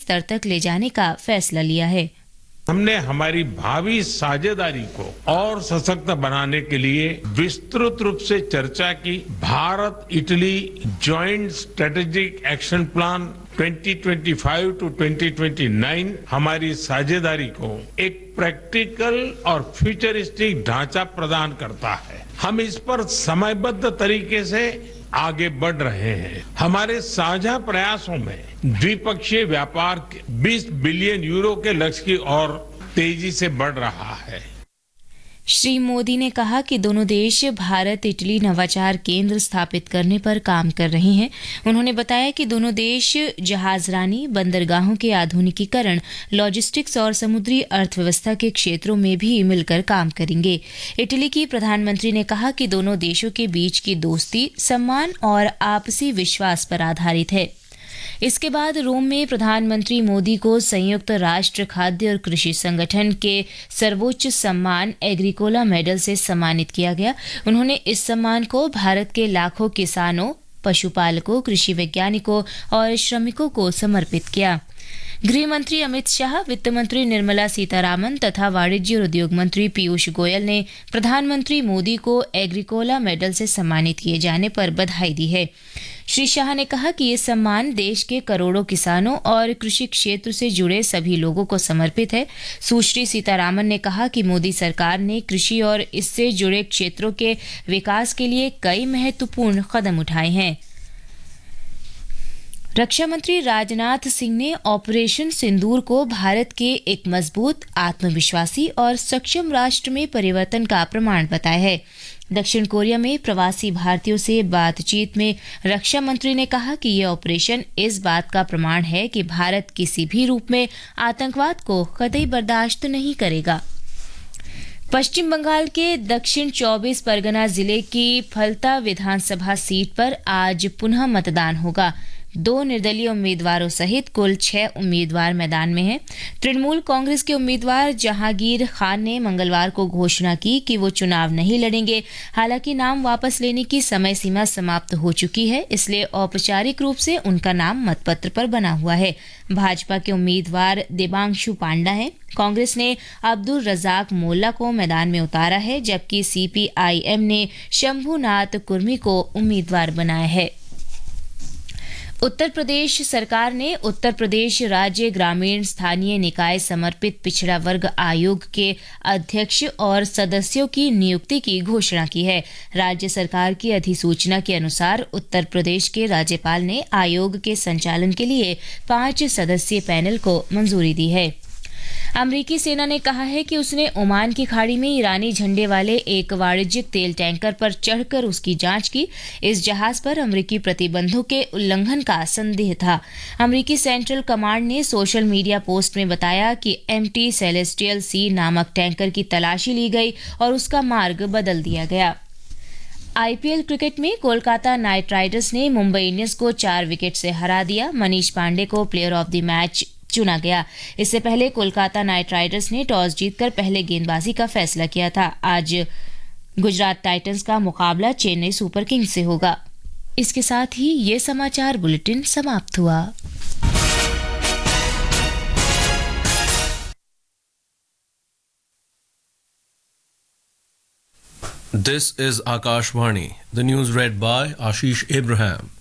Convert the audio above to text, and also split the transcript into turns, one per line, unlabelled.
स्तर तक ले जाने का फैसला लिया है।
हमने हमारी भावी साझेदारी को और सशक्त बनाने के लिए विस्तृत रूप से चर्चा की। Bharat Italy joint strategic action plan 2025 to 2029 हमारी साझेदारी को एक प्रैक्टिकल और फ्यूचरिस्टिक ढांचा प्रदान करता है। हम इस पर समयबद्ध तरीके से आगे बढ़ रहे हैं। हमारे साझा प्रयासों में द्विपक्षीय व्यापार 20 बिलियन यूरो के लक्ष्य की ओर तेजी से बढ़ रहा है।
श्री मोदी ने कहा कि दोनों देश भारत इटली नवाचार केंद्र स्थापित करने पर काम कर रहे हैं। उन्होंने बताया कि दोनों देश जहाजरानी, बंदरगाहों के आधुनिकीकरण, लॉजिस्टिक्स और समुद्री अर्थव्यवस्था के क्षेत्रों में भी मिलकर काम करेंगे। इटली की प्रधानमंत्री ने कहा कि दोनों देशों के बीच की दोस्ती, सम्मान और आपसी विश्वास पर आधारित है। इसके बाद रोम में प्रधानमंत्री मोदी को संयुक्त राष्ट्र खाद्य और कृषि संगठन के सर्वोच्च सम्मान एग्रीकोला मेडल से सम्मानित किया गया। उन्होंने इस सम्मान को भारत के लाखों किसानों, पशुपालकों, कृषि वैज्ञानिकों और श्रमिकों को समर्पित किया। गृह मंत्री अमित शाह, वित्त मंत्री निर्मला सीतारामन तथा वाणिज्य और उद्योग मंत्री पीयूष गोयल ने प्रधानमंत्री मोदी को एग्रीकोला मेडल से सम्मानित किए जाने पर बधाई दी है। श्री शाह ने कहा कि ये सम्मान देश के करोड़ों किसानों और कृषि क्षेत्र से जुड़े सभी लोगों को समर्पित है। सुश्री सीतारामन ने कहा कि मोदी सरकार ने कृषि और इससे जुड़े क्षेत्रों के विकास के लिए कई महत्वपूर्ण कदम उठाए हैं। रक्षा मंत्री राजनाथ सिंह ने ऑपरेशन सिंदूर को भारत के एक मजबूत, आत्मविश्वासी और सक्षम राष्ट्र में परिवर्तन का प्रमाण बताया है। दक्षिण कोरिया में प्रवासी भारतीयों से बातचीत में रक्षा मंत्री ने कहा कि यह ऑपरेशन इस बात का प्रमाण है कि भारत किसी भी रूप में आतंकवाद को कतई बर्दाश्त नहीं करेगा। पश्चिम बंगाल के दक्षिण 24 परगना जिले की फलता विधानसभा सीट पर आज पुनः मतदान होगा। 2 निर्दलीय उम्मीदवारों सहित कुल 6 उम्मीदवार मैदान में हैं। तृणमूल कांग्रेस के उम्मीदवार जहांगीर खान ने मंगलवार को घोषणा की कि वो चुनाव नहीं लड़ेंगे। हालांकि नाम वापस लेने की समय सीमा समाप्त हो चुकी है, इसलिए औपचारिक रूप से उनका नाम मतपत्र पर बना हुआ है। भाजपा के उम्मीदवार देबांशु पांडा हैं। कांग्रेस ने अब्दुल रजाक मोल्ला को मैदान में उतारा है, जबकि सीपीआईएम ने शंभुनाथ कुर्मी को उम्मीदवार बनाया है। उत्तर प्रदेश सरकार ने उत्तर प्रदेश राज्य ग्रामीण स्थानीय निकाय समर्पित पिछड़ा वर्ग आयोग के अध्यक्ष और सदस्यों की नियुक्ति की घोषणा की है। राज्य सरकार की अधिसूचना के अनुसार उत्तर प्रदेश के राज्यपाल ने आयोग के संचालन के लिए 5 सदस्यीय पैनल को मंजूरी दी है। अमेरिकी सेना ने कहा है कि उसने ओमान की खाड़ी में ईरानी झंडे वाले एक वाणिज्यिक तेल टैंकर पर चढ़कर उसकी जांच की। इस जहाज पर अमेरिकी प्रतिबंधों के उल्लंघन का संदेह था। अमेरिकी सेंट्रल कमांड ने सोशल मीडिया पोस्ट में बताया कि एमटी सेलेस्टियल सी नामक टैंकर की तलाशी ली गई और उसका मार्ग बदल दिया गया। आईपीएल क्रिकेट में कोलकाता नाइट राइडर्स ने मुंबई इंडियंस को 4 विकेट से हरा दिया। मनीष पांडे को प्लेयर ऑफ द मैच चुना गया। इससे पहले कोलकाता नाइट राइडर्स ने टॉस जीतकर पहले गेंदबाजी का फैसला किया था। आज गुजरात टाइटंस का मुकाबला चेन्नई सुपर किंग्स से होगा। इसके साथ ही ये समाचार बुलेटिन समाप्त हुआ।
This is Akashvani. The news read by Ashish Abraham.